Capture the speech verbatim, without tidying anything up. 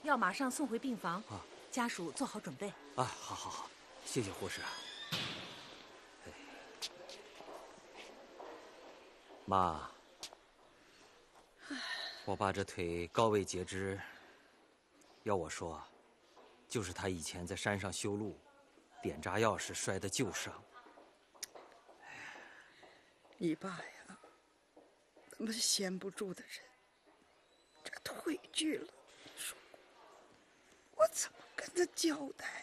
要马上送回病房啊， 家属做好准备。 啊，好好好，谢谢护士。哎，妈，我爸这腿高位截肢，要我说，就是他以前在山上修路，点炸药时摔的旧伤。 你爸呀，那么闲不住的人，这腿锯了，说我怎么跟他交代